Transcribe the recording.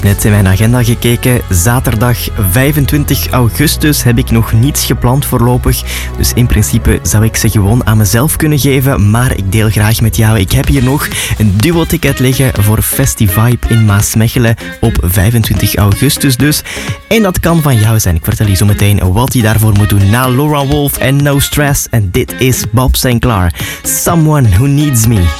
net in mijn agenda gekeken. Zaterdag 25 augustus heb ik nog niets gepland voorlopig. Dus in principe zou ik ze gewoon aan mezelf kunnen geven. Maar ik deel graag met jou. Ik heb hier nog een duo-ticket liggen voor Festivibe in Maasmechelen op 25 augustus dus. En dat kan van jou zijn. Ik vertel je zo meteen wat je daarvoor moet doen. Na Laura Wolf en No Stress. En dit is Bob Sinclair. Someone Who Needs Me.